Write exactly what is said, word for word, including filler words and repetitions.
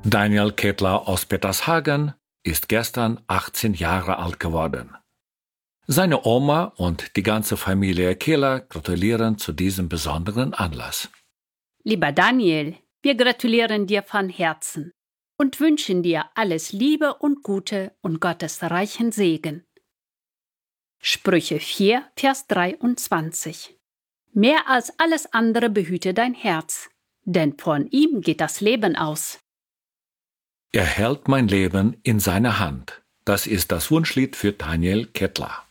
Daniel Kettler aus Petershagen ist gestern achtzehn Jahre alt geworden. Seine Oma und die ganze Familie Keller gratulieren zu diesem besonderen Anlass. Lieber Daniel, wir gratulieren dir von Herzen und wünschen dir alles Liebe und Gute und Gottes reichen Segen. Sprüche vier, Vers dreiundzwanzig. Mehr als alles andere behüte dein Herz, denn von ihm geht das Leben aus. Er hält mein Leben in seiner Hand. Das ist das Wunschlied für Daniel Kettler.